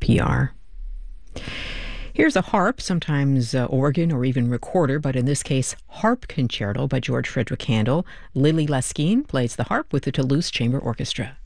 PR. Here's a harp, sometimes organ or even recorder, but in this case, Harp Concerto by George Frederick Handel. Lily Laskin plays the harp with the Toulouse Chamber Orchestra.